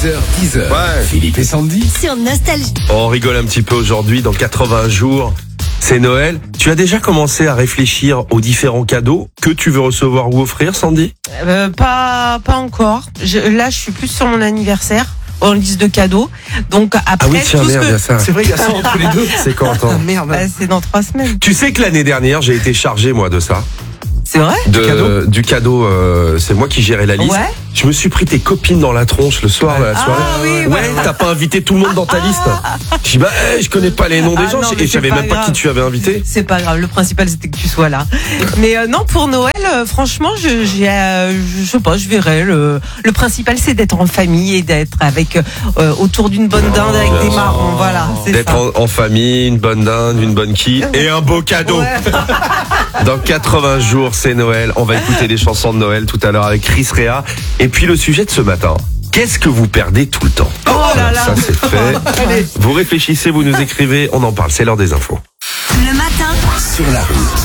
6h, 10h. Ouais. Philippe et Sandy. Sur Nostalgie. On rigole un petit peu aujourd'hui, dans 80 jours. C'est Noël. Tu as déjà commencé à réfléchir aux différents cadeaux que tu veux recevoir ou offrir, Sandy? Pas encore. Là, je suis plus sur mon anniversaire. En liste de cadeaux. Donc après, Ah oui, tiens, tout ce merde, il y a que... ça. C'est vrai, il y a ça entre les deux. C'est quand, attends. Merde. C'est dans 3 semaines. Tu sais que l'année dernière, j'ai été chargé, moi, de ça. C'est vrai? Du cadeau, c'est moi qui gérais la liste. Ouais. Je me suis pris tes copines dans la tronche le soir de la soirée. oui, ouais, t'as pas invité tout le monde dans ta liste. Je dis, je connais pas les noms des gens non, mais et je savais c'est pas même pas grave. qui tu avais invité. C'est pas grave. Le principal, c'était que tu sois là. Mais non, pour Noël, franchement, je sais pas, je verrai. Le principal, c'est d'être en famille et d'être avec autour d'une bonne dinde avec des marrons. Voilà, c'est D'être ça. en famille, une bonne dinde, une bonne quille et un beau cadeau. Ouais. Dans 80 jours, c'est Noël. On va écouter des chansons de Noël tout à l'heure avec Chris Rea. Et puis le sujet de ce matin. Qu'est-ce que vous perdez tout le temps? Oh là là. Ça c'est fait. Allez. Vous réfléchissez, vous nous écrivez, on en parle. C'est l'heure des infos. Le matin, Sur la route.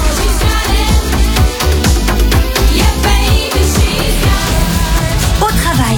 au travail.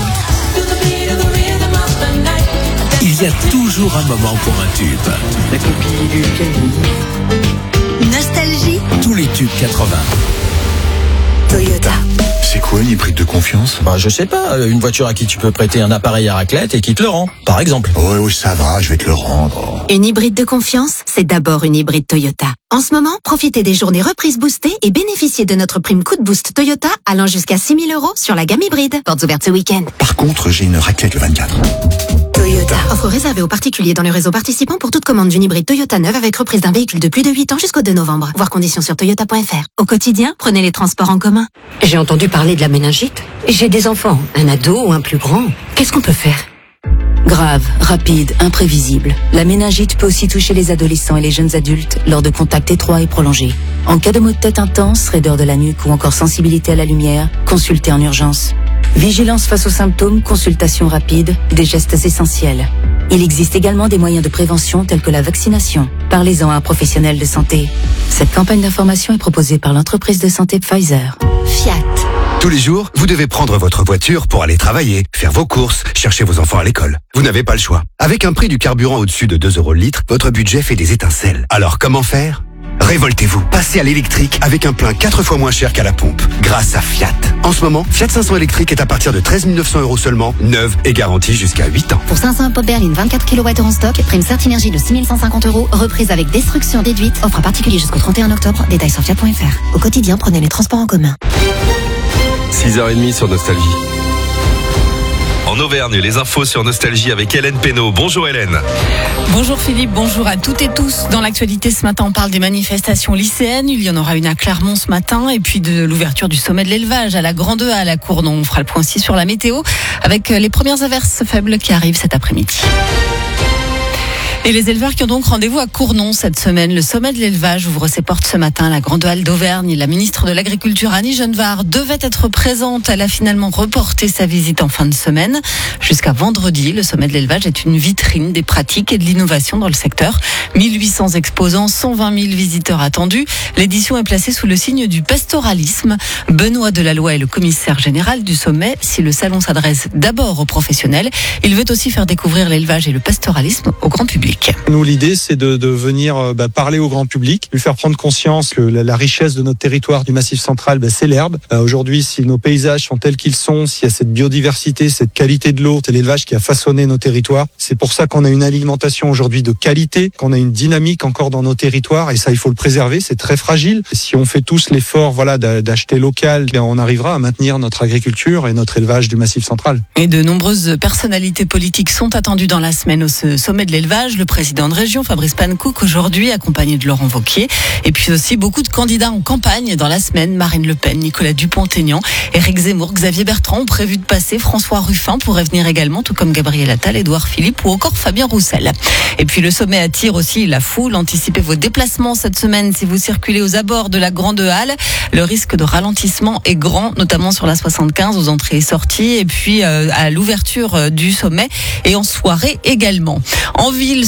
Il y a toujours un moment pour un tube. La copie du Nostalgie, Tous les tubes 80. Toyota. C'est quoi une hybride de confiance? Bah, je sais pas, une voiture à qui tu peux prêter un appareil à raclette et qui te le rend, par exemple. Oui, ça va, je vais te le rendre. Une hybride de confiance, c'est d'abord une hybride Toyota. En ce moment, profitez des journées reprises boostées et bénéficiez de notre prime coup de boost Toyota allant jusqu'à 6 000 € sur la gamme hybride. Portes ouvertes ce week-end. Par contre, j'ai une raclette le 24. Toyota. Offre réservée aux particuliers dans le réseau participant pour toute commande d'une hybride Toyota neuve avec reprise d'un véhicule de plus de 8 ans jusqu'au 2 novembre. Voir conditions sur toyota.fr. Au quotidien, prenez les transports en commun. J'ai entendu parler de la méningite. J'ai des enfants, un ado ou un plus grand. Qu'est-ce qu'on peut faire? Grave, rapide, imprévisible. La méningite peut aussi toucher les adolescents et les jeunes adultes lors de contacts étroits et prolongés. En cas de maux de tête intense, raideur de la nuque ou encore sensibilité à la lumière, consultez en urgence. Vigilance face aux symptômes, consultation rapide, des gestes essentiels. Il existe également des moyens de prévention tels que la vaccination. Parlez-en à un professionnel de santé. Cette campagne d'information est proposée par l'entreprise de santé Pfizer. Fiat. Tous les jours, vous devez prendre votre voiture pour aller travailler, faire vos courses, chercher vos enfants à l'école. Vous n'avez pas le choix. Avec un prix du carburant au-dessus de 2 € le litre, votre budget fait des étincelles. Alors comment faire? Révoltez-vous. Passez à l'électrique avec un plein 4 fois moins cher qu'à la pompe. Grâce à Fiat. En ce moment, Fiat 500 électrique est à partir de 13 900 € seulement, neuve et garantie jusqu'à 8 ans. Pour 500 pop berline 24 kWh en stock, prime Certinergie de 6 150 €, reprise avec destruction déduite, offre à particulier jusqu'au 31 octobre, détails sur fiat.fr. Au quotidien, prenez les transports en commun. 6h30 sur Nostalgie. En Auvergne, les infos sur Nostalgie avec Hélène Pénaud. Bonjour Hélène. Bonjour Philippe, bonjour à toutes et tous. Dans l'actualité ce matin, on parle des manifestations lycéennes. Il y en aura une à Clermont ce matin et puis de l'ouverture du sommet de l'élevage à la Grande Halle à Cournon. On fera le point aussi sur la météo avec les premières averses faibles qui arrivent cet après-midi. Et les éleveurs qui ont donc rendez-vous à Cournon cette semaine. Le sommet de l'élevage ouvre ses portes ce matin à la Grande Halle d'Auvergne. La ministre de l'Agriculture, Annie Genevard, devait être présente. Elle a finalement reporté sa visite en fin de semaine. Jusqu'à vendredi, le sommet de l'élevage est une vitrine des pratiques et de l'innovation dans le secteur. 1800 exposants, 120 000 visiteurs attendus. L'édition est placée sous le signe du pastoralisme. Benoît Delalloy est le commissaire général du sommet. Si le salon s'adresse d'abord aux professionnels, il veut aussi faire découvrir l'élevage et le pastoralisme au grand public. Nous, l'idée, c'est de venir parler au grand public, lui faire prendre conscience que la richesse de notre territoire, du Massif central, c'est l'herbe. Aujourd'hui, si nos paysages sont tels qu'ils sont, s'il y a cette biodiversité, cette qualité de l'eau, c'est l'élevage qui a façonné nos territoires. C'est pour ça qu'on a une alimentation aujourd'hui de qualité, qu'on a une dynamique encore dans nos territoires, et ça, il faut le préserver. C'est très fragile. Si on fait tous l'effort, d'acheter local, on arrivera à maintenir notre agriculture et notre élevage du Massif central. Et de nombreuses personnalités politiques sont attendues dans la semaine au sommet de l'élevage. Le président de région, Fabrice Pankouk, aujourd'hui, accompagné de Laurent Wauquiez. Et puis aussi beaucoup de candidats en campagne dans la semaine. Marine Le Pen, Nicolas Dupont-Aignan, Éric Zemmour, Xavier Bertrand ont prévu de passer. François Ruffin pourrait venir également, tout comme Gabriel Attal, Édouard Philippe ou encore Fabien Roussel. Et puis le sommet attire aussi la foule. Anticipez vos déplacements cette semaine si vous circulez aux abords de la Grande Halle. Le risque de ralentissement est grand, notamment sur la 75 aux entrées et sorties. Et puis à l'ouverture du sommet et en soirée également. En ville,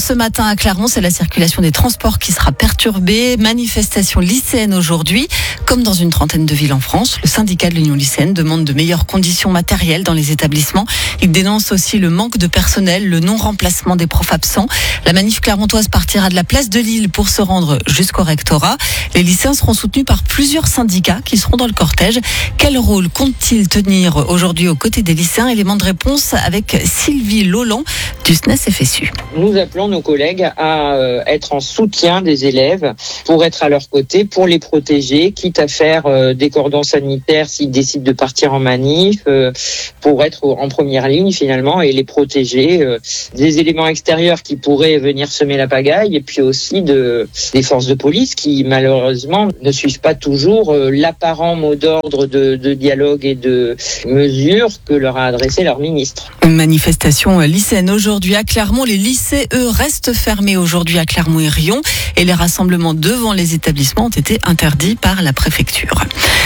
ce matin à Clermont, c'est la circulation des transports qui sera perturbée. Manifestation lycéenne aujourd'hui. Comme dans une trentaine de villes en France, le syndicat de l'Union lycéenne demande de meilleures conditions matérielles dans les établissements. Il dénonce aussi le manque de personnel, le non-remplacement des profs absents. La manif clermontoise partira de la place de Lille pour se rendre jusqu'au rectorat. Les lycéens seront soutenus par plusieurs syndicats qui seront dans le cortège. Quel rôle compte-t-il tenir aujourd'hui aux côtés des lycéens? Élément de réponse avec Sylvie Lolland du SNES FSU. Nous appelons nos collègues à être en soutien des élèves pour être à leur côté, pour les protéger, quitte à faire des cordons sanitaires s'ils décident de partir en manif, pour être en première ligne finalement et les protéger des éléments extérieurs qui pourraient venir semer la pagaille et puis aussi des forces de police qui malheureusement ne suivent pas toujours l'apparent mot d'ordre de dialogue et de mesures que leur a adressé leur ministre. Manifestation lycéenne aujourd'hui à Clermont. Les lycées, eux, restent fermés aujourd'hui à Clermont et Riom et les rassemblements devant les établissements ont été interdits par la préfecture.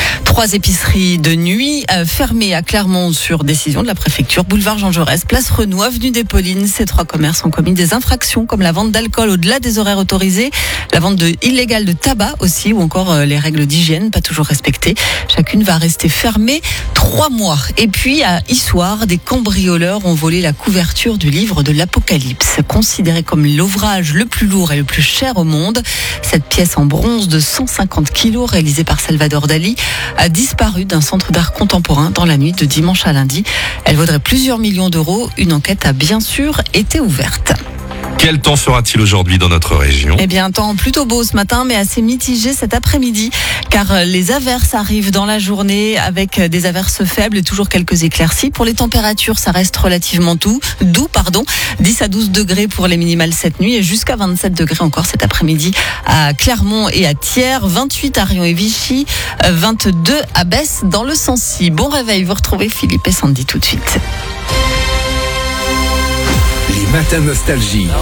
3 épiceries de nuit fermées à Clermont sur décision de la préfecture. Boulevard Jean Jaurès, place Renaud, avenue des Paulines. Ces 3 commerces ont commis des infractions comme la vente d'alcool au-delà des horaires autorisés, la vente illégale de tabac aussi ou encore les règles d'hygiène pas toujours respectées. Chacune va rester fermée 3 mois. Et puis à Issoire, des cambrioleurs ont volé la couverture du livre de l'Apocalypse, considéré comme l'ouvrage le plus lourd et le plus cher au monde. Cette pièce en bronze de 150 kilos réalisée par Salvador Dali a disparu d'un centre d'art contemporain dans la nuit de dimanche à lundi. Elle vaudrait plusieurs millions d'euros. Une enquête a bien sûr été ouverte. Quel temps fera-t-il aujourd'hui dans notre région? Eh bien, un temps plutôt beau ce matin, mais assez mitigé cet après-midi, car les averses arrivent dans la journée avec des averses faibles et toujours quelques éclaircies. Pour les températures, ça reste relativement doux, 10 à 12 degrés pour les minimales cette nuit et jusqu'à 27 degrés encore cet après-midi à Clermont et à Thiers, 28 à Riom et Vichy, 22 à Besse dans le Sancy. Bon réveil, vous retrouvez Philippe et Sandy tout de suite. Les matins nostalgie.